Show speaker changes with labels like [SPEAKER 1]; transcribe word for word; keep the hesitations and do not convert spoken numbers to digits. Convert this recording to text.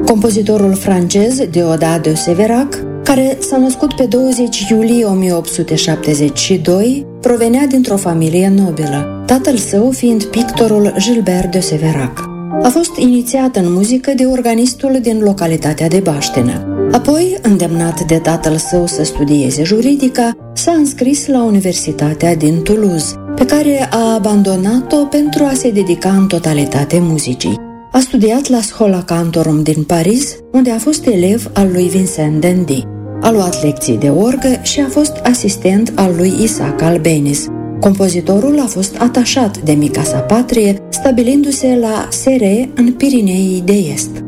[SPEAKER 1] Compozitorul francez Déodat de Séverac, care s-a născut pe douăzeci iulie o mie opt sute șaptezeci și doi, provenea dintr-o familie nobilă, tatăl său fiind pictorul Gilbert de Séverac. A fost inițiat în muzică de organistul din localitatea de Baștină. Apoi, îndemnat de tatăl său să studieze juridica, s-a înscris la Universitatea din Toulouse, pe care a abandonat-o pentru a se dedica în totalitate muzicii. A studiat la Schola Cantorum din Paris, unde a fost elev al lui Vincent d'Indy. A luat lecții de orgă și a fost asistent al lui Isaac Albéniz. Compozitorul a fost atașat de mica sa patrie, stabilindu-se la Serres, în Pirineii de Est.